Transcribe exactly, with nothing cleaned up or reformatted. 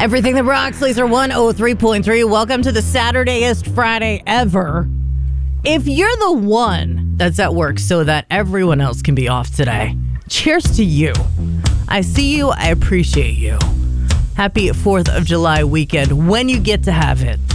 Everything that rocks, Laser one oh three point three. Welcome to the Saturdayest Friday ever. If you're the one that's at work so that everyone else can be off today, cheers to you. I see you. I appreciate you. Happy fourth of July weekend when you get to have it.